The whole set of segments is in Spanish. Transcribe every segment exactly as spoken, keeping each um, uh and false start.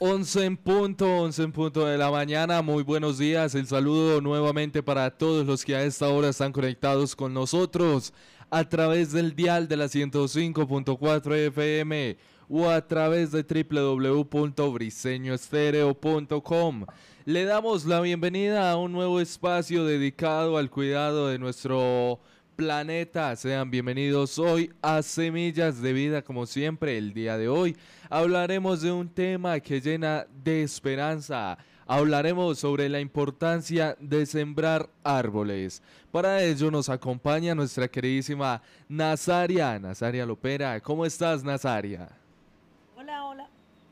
once en punto, once en punto de la mañana, muy buenos días, el saludo nuevamente para todos los que a esta hora están conectados con nosotros a través del dial de la ciento cinco punto cuatro F M o a través de doble u doble u doble u punto briseño estéreo punto com. Le damos la bienvenida a un nuevo espacio dedicado al cuidado de nuestro planeta. Sean bienvenidos hoy a Semillas de Vida. Como siempre, el día de hoy hablaremos de un tema que llena de esperanza. Hablaremos sobre la importancia de sembrar árboles. Para ello nos acompaña nuestra queridísima Nazaria, Nazaria Lopera. ¿Cómo estás, Nazaria? Hola, hola.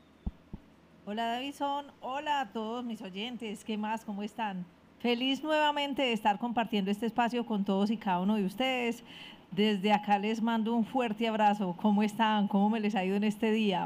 Hola, Davison. Hola a todos mis oyentes. ¿Qué más? ¿Cómo están? Feliz nuevamente de estar compartiendo este espacio con todos y cada uno de ustedes. Desde acá les mando un fuerte abrazo. ¿Cómo están? ¿Cómo me les ha ido en este día?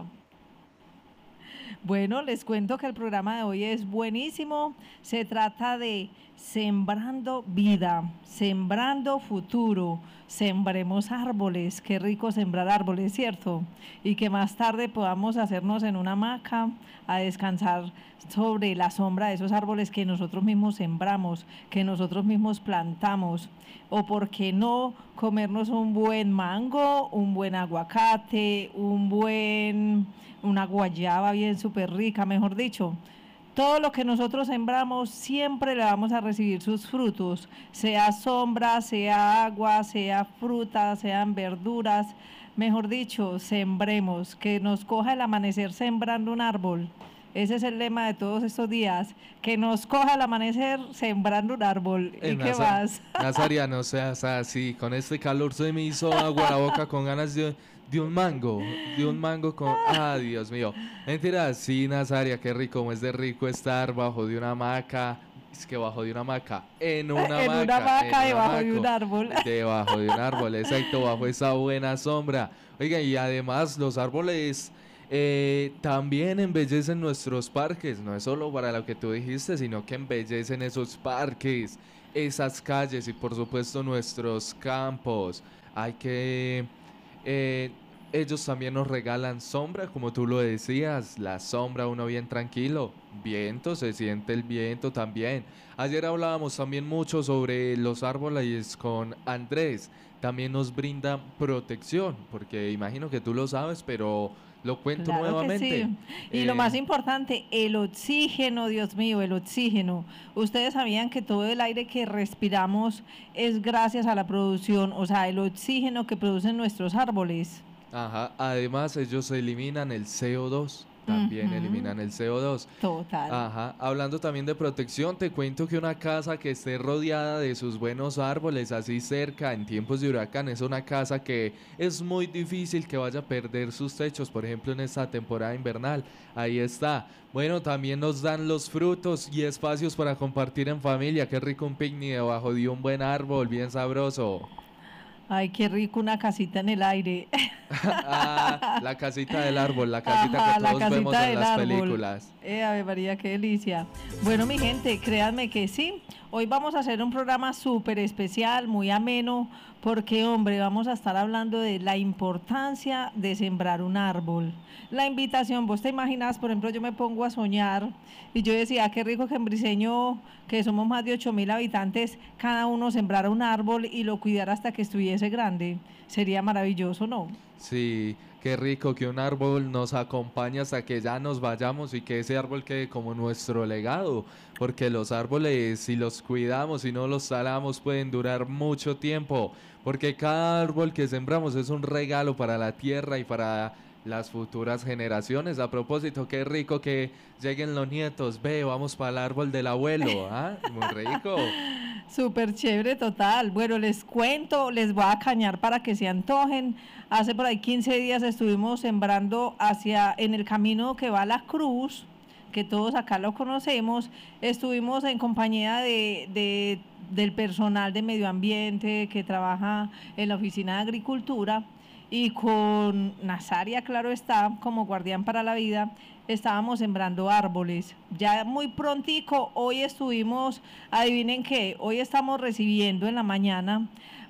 Bueno, les cuento que el programa de hoy es buenísimo. Se trata de sembrando vida, sembrando futuro, sembremos árboles. Qué rico sembrar árboles, ¿cierto? Y que más tarde podamos hacernos en una hamaca a descansar sobre la sombra de esos árboles que nosotros mismos sembramos, que nosotros mismos plantamos. O por qué no comernos un buen mango, un buen aguacate, un buen, una guayaba bien súper rica, mejor dicho. Todo lo que nosotros sembramos siempre le vamos a recibir sus frutos, sea sombra, sea agua, sea fruta, sean verduras. Mejor dicho, sembremos, que nos coja el amanecer sembrando un árbol. Ese es el lema de todos estos días, que nos coja el amanecer sembrando un árbol. ¿Y eh, qué Nazar más? Nazaria, no seas así, con este calor se me hizo agua la boca con ganas de, de un mango, de un mango con... ¡Ah, Dios mío! Mentira, sí, Nazaria, qué rico, como es de rico estar bajo de una hamaca, es que bajo de una hamaca, en una en hamaca, una hamaca, en debajo una de un árbol. Debajo de un árbol, exacto, bajo esa buena sombra. Oiga, y además los árboles... Eh, también embellecen nuestros parques, no es solo para lo que tú dijiste, sino que embellecen esos parques, esas calles y por supuesto nuestros campos. Hay que... Eh, ellos también nos regalan sombra, como tú lo decías, la sombra, uno bien tranquilo, viento, se siente el viento también. Ayer hablábamos también mucho sobre los árboles con Andrés, también nos brinda protección, porque imagino que tú lo sabes, pero lo cuento claro nuevamente. Que sí. Y eh, lo más importante, el oxígeno, Dios mío, el oxígeno. Ustedes sabían que todo el aire que respiramos es gracias a la producción, o sea, el oxígeno que producen nuestros árboles. Ajá, además ellos eliminan el C O dos. También uh-huh. eliminan el C O dos. Total. Ajá. Hablando también de protección, te cuento que una casa que esté rodeada de sus buenos árboles, así cerca, en tiempos de huracán, es una casa que es muy difícil que vaya a perder sus techos, por ejemplo, en esta temporada invernal. Ahí está. Bueno, también nos dan los frutos y espacios para compartir en familia. Qué rico un picnic debajo de un buen árbol, bien sabroso. Ay, qué rico una casita en el aire. Ah, la casita del árbol, la casita Ajá, que todos vemos en las árbol. películas. Eh, Ave María, qué delicia. Bueno, mi gente, créanme que sí. Hoy vamos a hacer un programa súper especial, muy ameno, porque, hombre, vamos a estar hablando de la importancia de sembrar un árbol. La invitación, vos te imaginas, por ejemplo, yo me pongo a soñar y yo decía, qué rico que en Briseño, que somos más de ocho mil habitantes, cada uno sembrara un árbol y lo cuidara hasta que estuviese grande. Sería maravilloso, ¿no? Sí, qué rico que un árbol nos acompañe hasta que ya nos vayamos y que ese árbol quede como nuestro legado, porque los árboles, si los cuidamos y no los talamos, pueden durar mucho tiempo, porque cada árbol que sembramos es un regalo para la tierra y para las futuras generaciones. A propósito, qué rico que lleguen los nietos, ve, vamos para el árbol del abuelo, ¿ah? Muy rico. Súper chévere, total. Bueno, les cuento, les voy a cañar para que se antojen. Hace por ahí quince días estuvimos sembrando hacia, en el camino que va a la Cruz, que todos acá lo conocemos. Estuvimos en compañía de, de, del personal de medio ambiente que trabaja en la oficina de agricultura, y con Nazaria, claro está, como guardián para la vida, estábamos sembrando árboles. Ya muy prontico, hoy estuvimos, adivinen qué, hoy estamos recibiendo en la mañana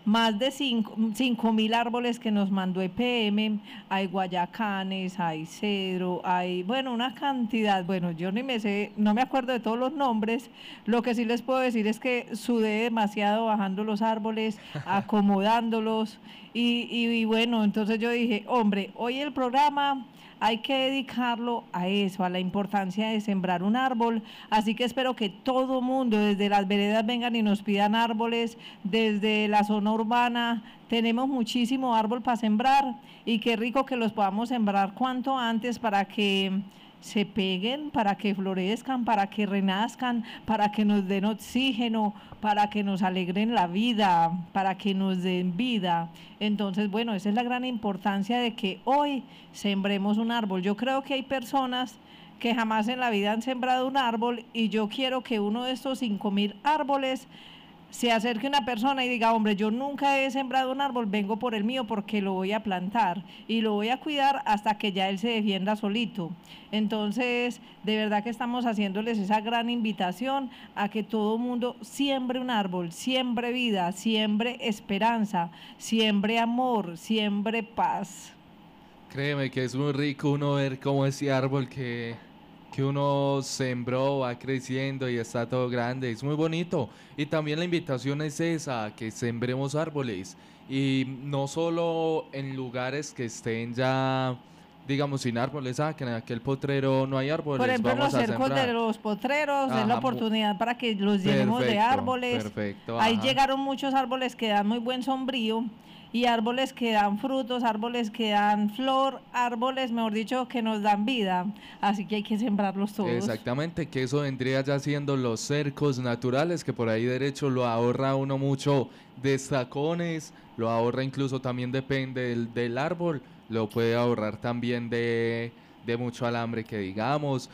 más de cinco mil árboles que nos mandó E P M, hay guayacanes, hay cedro, hay, bueno, una cantidad, bueno, yo ni me sé, no me acuerdo de todos los nombres, lo que sí les puedo decir es que sudé demasiado bajando los árboles, acomodándolos, y, y, y bueno, entonces yo dije, hombre, hoy el programa hay que dedicarlo a eso, a la importancia de sembrar un árbol, así que espero que todo mundo desde las veredas vengan y nos pidan árboles, desde la zona urbana tenemos muchísimo árbol para sembrar y qué rico que los podamos sembrar cuanto antes para que se peguen, para que florezcan, para que renazcan, para que nos den oxígeno, para que nos alegren la vida, para que nos den vida. Entonces, bueno, esa es la gran importancia de que hoy sembremos un árbol. Yo creo que hay personas que jamás en la vida han sembrado un árbol y yo quiero que uno de estos cinco mil árboles se acerque una persona y diga, hombre, yo nunca he sembrado un árbol, vengo por el mío porque lo voy a plantar y lo voy a cuidar hasta que ya él se defienda solito. Entonces, de verdad que estamos haciéndoles esa gran invitación a que todo mundo siembre un árbol, siembre vida, siembre esperanza, siembre amor, siembre paz. Créeme que es muy rico uno ver cómo ese árbol que, que uno sembró va creciendo y está todo grande, es muy bonito. Y también la invitación es esa, que sembremos árboles y no solo en lugares que estén ya, digamos, sin árboles, ah, que en aquel potrero no hay árboles, por ejemplo, vamos los a cercos sembrar. de los potreros Ajá, es la mu- oportunidad para que los llenemos de Perfecto, árboles. perfecto, Ahí ajá. llegaron muchos árboles que dan muy buen sombrío y árboles que dan frutos, árboles que dan flor, árboles, mejor dicho, que nos dan vida. Así que hay que sembrarlos todos. Exactamente, que eso vendría ya siendo los cercos naturales, que por ahí derecho lo ahorra uno mucho de tacones, lo ahorra incluso también depende del, del árbol, lo puede ahorrar también de, de mucho alambre que digamos.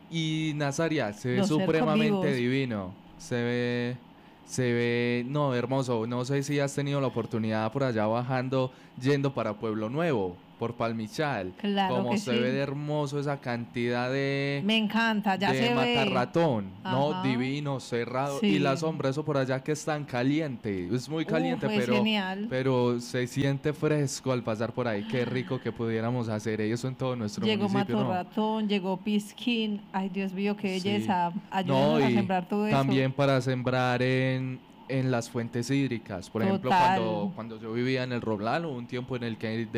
Y Nazaria, se ve Los cercos supremamente vivos. divino, se ve, se ve, no, hermoso. No sé si has tenido la oportunidad por allá bajando, yendo para Pueblo Nuevo, por Palmichal, Claro como que se sí. ve de hermoso esa cantidad de Me encanta, ya de se ve. matarratón, ¿no? Ajá. Divino, cerrado. Sí. Y la sombra, eso por allá que es tan caliente. Es muy caliente, Uf, es pero, genial. pero se siente fresco al pasar por ahí. Qué rico que pudiéramos hacer eso en todo nuestro Llegó municipio, ¿no? Matorratón, llegó Pisquín. Ay, Dios mío, qué Sí. belleza. No, Ayúdenos a y sembrar todo eso. también para sembrar en, en las fuentes hídricas. Por ejemplo, Total. cuando, cuando yo vivía en el Roblano, hubo un tiempo en el que